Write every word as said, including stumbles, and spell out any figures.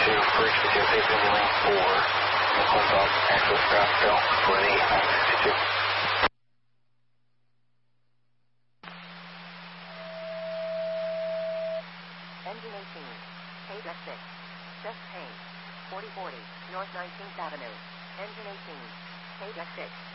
two, bridge between Paper and Lane four, and hold off access Brownsville for the nine sixty-two. Engine eighteen, Page F six, Just Page, forty forty, North nineteenth Avenue. Engine eighteen, Page F six.